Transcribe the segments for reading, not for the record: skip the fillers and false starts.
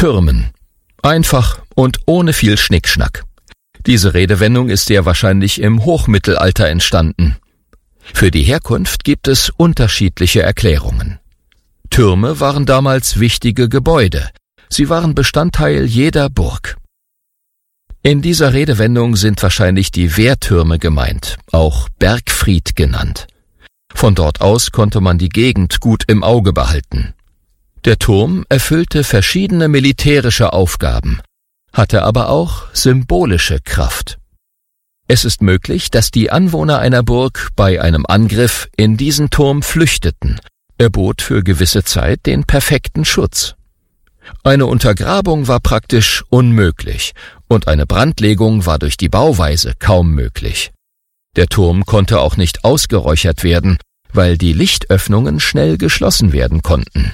Türmen. Einfach und ohne viel Schnickschnack. Diese Redewendung ist sehr wahrscheinlich im Hochmittelalter entstanden. Für die Herkunft gibt es unterschiedliche Erklärungen. Türme waren damals wichtige Gebäude. Sie waren Bestandteil jeder Burg. In dieser Redewendung sind wahrscheinlich die Wehrtürme gemeint, auch Bergfried genannt. Von dort aus konnte man die Gegend gut im Auge behalten. Der Turm erfüllte verschiedene militärische Aufgaben, hatte aber auch symbolische Kraft. Es ist möglich, dass die Anwohner einer Burg bei einem Angriff in diesen Turm flüchteten. Er bot für gewisse Zeit den perfekten Schutz. Eine Untergrabung war praktisch unmöglich und eine Brandlegung war durch die Bauweise kaum möglich. Der Turm konnte auch nicht ausgeräuchert werden, weil die Lichtöffnungen schnell geschlossen werden konnten.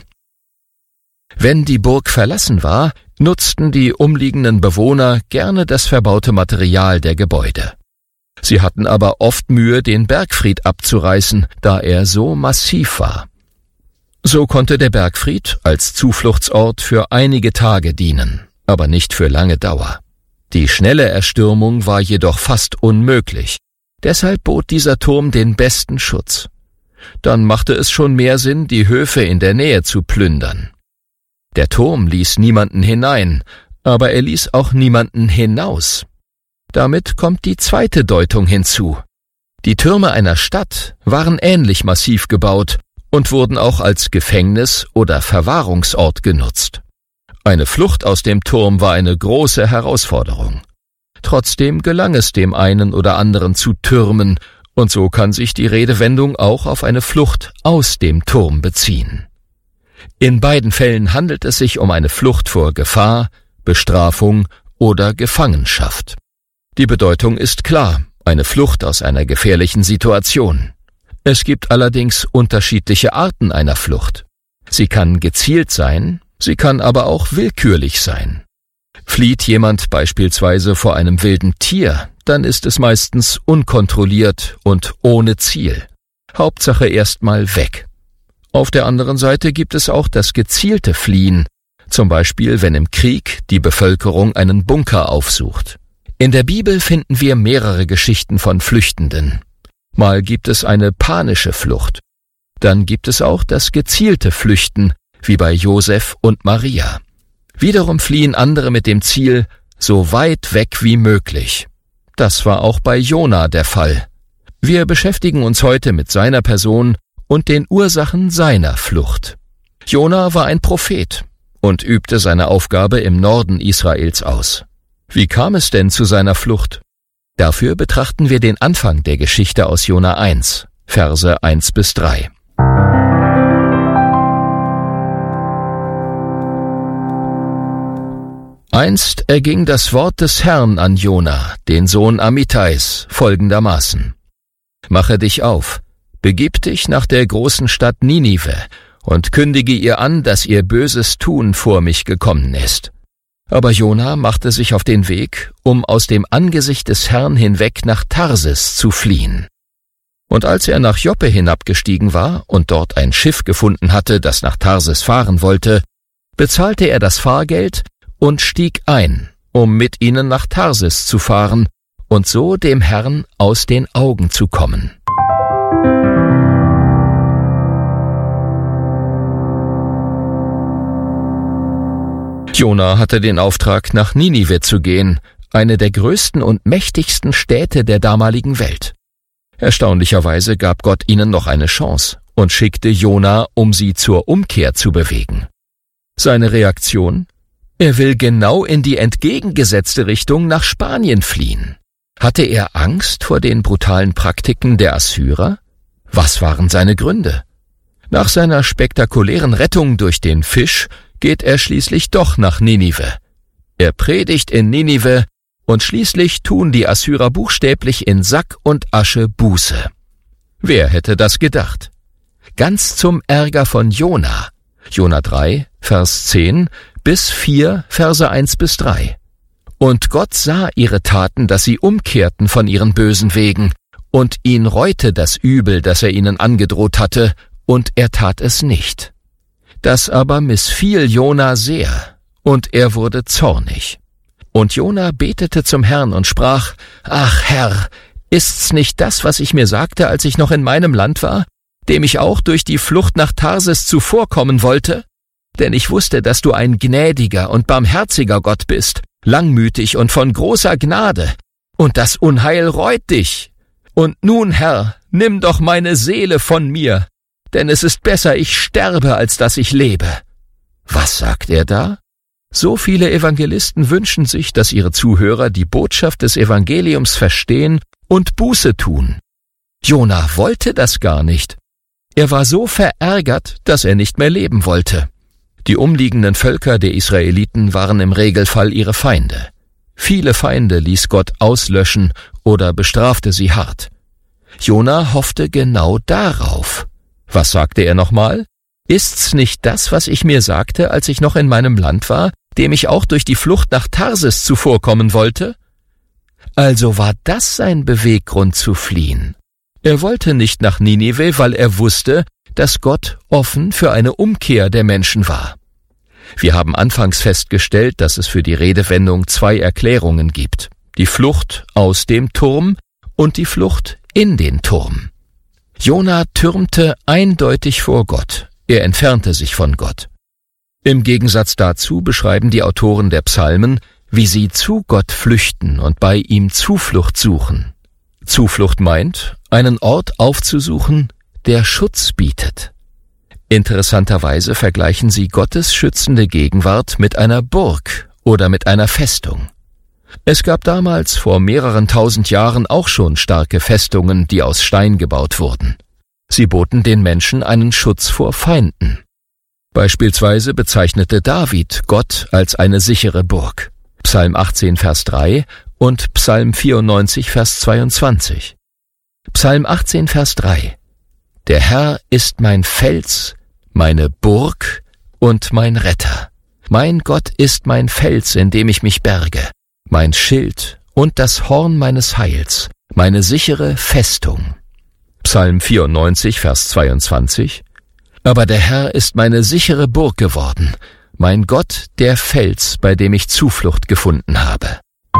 Wenn die Burg verlassen war, nutzten die umliegenden Bewohner gerne das verbaute Material der Gebäude. Sie hatten aber oft Mühe, den Bergfried abzureißen, da er so massiv war. So konnte der Bergfried als Zufluchtsort für einige Tage dienen, aber nicht für lange Dauer. Die schnelle Erstürmung war jedoch fast unmöglich. Deshalb bot dieser Turm den besten Schutz. Dann machte es schon mehr Sinn, die Höfe in der Nähe zu plündern. Der Turm ließ niemanden hinein, aber er ließ auch niemanden hinaus. Damit kommt die zweite Deutung hinzu. Die Türme einer Stadt waren ähnlich massiv gebaut und wurden auch als Gefängnis oder Verwahrungsort genutzt. Eine Flucht aus dem Turm war eine große Herausforderung. Trotzdem gelang es dem einen oder anderen zu türmen, und so kann sich die Redewendung auch auf eine Flucht aus dem Turm beziehen. In beiden Fällen handelt es sich um eine Flucht vor Gefahr, Bestrafung oder Gefangenschaft. Die Bedeutung ist klar, eine Flucht aus einer gefährlichen Situation. Es gibt allerdings unterschiedliche Arten einer Flucht. Sie kann gezielt sein, sie kann aber auch willkürlich sein. Flieht jemand beispielsweise vor einem wilden Tier, dann ist es meistens unkontrolliert und ohne Ziel. Hauptsache erstmal weg. Auf der anderen Seite gibt es auch das gezielte Fliehen, zum Beispiel wenn im Krieg die Bevölkerung einen Bunker aufsucht. In der Bibel finden wir mehrere Geschichten von Flüchtenden. Mal gibt es eine panische Flucht. Dann gibt es auch das gezielte Flüchten, wie bei Josef und Maria. Wiederum fliehen andere mit dem Ziel, so weit weg wie möglich. Das war auch bei Jona der Fall. Wir beschäftigen uns heute mit seiner Person und den Ursachen seiner Flucht. Jona war ein Prophet und übte seine Aufgabe im Norden Israels aus. Wie kam es denn zu seiner Flucht? Dafür betrachten wir den Anfang der Geschichte aus Jona 1, Verse 1-3. Einst erging das Wort des Herrn an Jona, den Sohn Amittais, folgendermaßen: Mache dich auf, begib dich nach der großen Stadt Ninive und kündige ihr an, dass ihr böses Tun vor mich gekommen ist. Aber Jona machte sich auf den Weg, um aus dem Angesicht des Herrn hinweg nach Tarsis zu fliehen. Und als er nach Joppe hinabgestiegen war und dort ein Schiff gefunden hatte, das nach Tarsis fahren wollte, bezahlte er das Fahrgeld und stieg ein, um mit ihnen nach Tarsis zu fahren und so dem Herrn aus den Augen zu kommen. Jona hatte den Auftrag, nach Ninive zu gehen, eine der größten und mächtigsten Städte der damaligen Welt. Erstaunlicherweise gab Gott ihnen noch eine Chance und schickte Jona, um sie zur Umkehr zu bewegen. Seine Reaktion? Er will genau in die entgegengesetzte Richtung nach Spanien fliehen. Hatte er Angst vor den brutalen Praktiken der Assyrer? Was waren seine Gründe? Nach seiner spektakulären Rettung durch den Fisch geht er schließlich doch nach Ninive. Er predigt in Ninive und schließlich tun die Assyrer buchstäblich in Sack und Asche Buße. Wer hätte das gedacht? Ganz zum Ärger von Jona. Jona 3, Vers 10 bis 4, Verse 1-3. Und Gott sah ihre Taten, dass sie umkehrten von ihren bösen Wegen, und ihn reute das Übel, das er ihnen angedroht hatte, und er tat es nicht. Das aber missfiel Jona sehr, und er wurde zornig. Und Jona betete zum Herrn und sprach: »Ach Herr, ist's nicht das, was ich mir sagte, als ich noch in meinem Land war, dem ich auch durch die Flucht nach Tarsis zuvorkommen wollte? Denn ich wusste, dass du ein gnädiger und barmherziger Gott bist, langmütig und von großer Gnade, und das Unheil reut dich. Und nun, Herr, nimm doch meine Seele von mir, denn es ist besser, ich sterbe, als dass ich lebe.« Was sagt er da? So viele Evangelisten wünschen sich, dass ihre Zuhörer die Botschaft des Evangeliums verstehen und Buße tun. Jona wollte das gar nicht. Er war so verärgert, dass er nicht mehr leben wollte. Die umliegenden Völker der Israeliten waren im Regelfall ihre Feinde. Viele Feinde ließ Gott auslöschen oder bestrafte sie hart. Jona hoffte genau darauf. Was sagte er nochmal? »Ist's nicht das, was ich mir sagte, als ich noch in meinem Land war, dem ich auch durch die Flucht nach Tarsis zuvorkommen wollte?« Also war das sein Beweggrund zu fliehen. Er wollte nicht nach Ninive, weil er wusste, dass Gott offen für eine Umkehr der Menschen war. Wir haben anfangs festgestellt, dass es für die Redewendung 2 Erklärungen gibt: die Flucht aus dem Turm und die Flucht in den Turm. Jona türmte eindeutig vor Gott, er entfernte sich von Gott. Im Gegensatz dazu beschreiben die Autoren der Psalmen, wie sie zu Gott flüchten und bei ihm Zuflucht suchen. Zuflucht meint, einen Ort aufzusuchen, der Schutz bietet. Interessanterweise vergleichen sie Gottes schützende Gegenwart mit einer Burg oder mit einer Festung. Es gab damals vor mehreren 1000 Jahren auch schon starke Festungen, die aus Stein gebaut wurden. Sie boten den Menschen einen Schutz vor Feinden. Beispielsweise bezeichnete David Gott als eine sichere Burg. Psalm 18, Vers 3 und Psalm 94, Vers 22. Psalm 18, Vers 3: Der Herr ist mein Fels, meine Burg und mein Retter. Mein Gott ist mein Fels, in dem ich mich berge, mein Schild und das Horn meines Heils, meine sichere Festung. Psalm 94, Vers 22: Aber der Herr ist meine sichere Burg geworden, mein Gott der Fels, bei dem ich Zuflucht gefunden habe.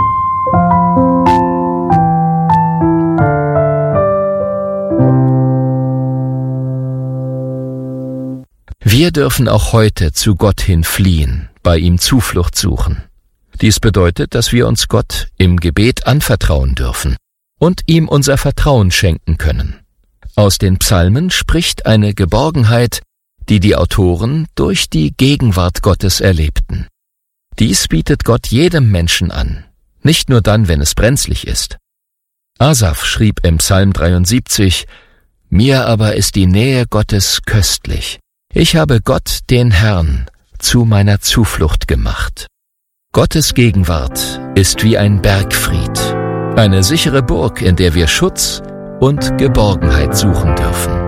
Wir dürfen auch heute zu Gott hin fliehen, bei ihm Zuflucht suchen. Dies bedeutet, dass wir uns Gott im Gebet anvertrauen dürfen und ihm unser Vertrauen schenken können. Aus den Psalmen spricht eine Geborgenheit, die die Autoren durch die Gegenwart Gottes erlebten. Dies bietet Gott jedem Menschen an, nicht nur dann, wenn es brenzlig ist. Asaf schrieb im Psalm 73: Mir aber ist die Nähe Gottes köstlich. Ich habe Gott, den Herrn, zu meiner Zuflucht gemacht. Gottes Gegenwart ist wie ein Bergfried, eine sichere Burg, in der wir Schutz und Geborgenheit suchen dürfen.